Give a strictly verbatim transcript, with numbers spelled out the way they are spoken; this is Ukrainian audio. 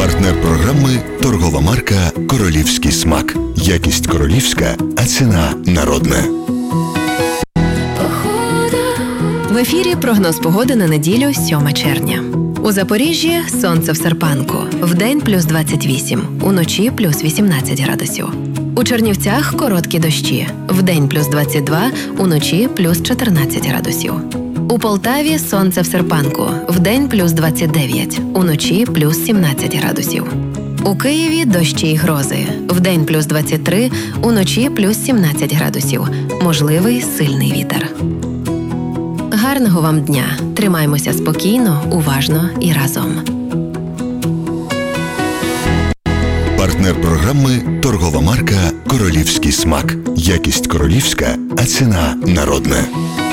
Партнер програми – торгова марка «Королівський смак». Якість королівська, а ціна народна. В ефірі прогноз погоди на неділю, сьоме червня. У Запоріжжі сонце в серпанку. Вдень плюс двадцять вісім, уночі плюс вісімнадцять градусів. У Чернівцях короткі дощі. Вдень плюс двадцять два, уночі плюс чотирнадцять градусів. У Полтаві сонце в серпанку. Вдень плюс двадцять дев'ять, уночі плюс сімнадцять градусів. У Києві дощі й грози. Вдень плюс двадцять три, уночі плюс сімнадцять градусів. Можливий сильний вітер. Гарного вам дня! Тримаймося спокійно, уважно і разом. Партнер програми – торгова марка «Королівський смак». Якість королівська, а ціна народна.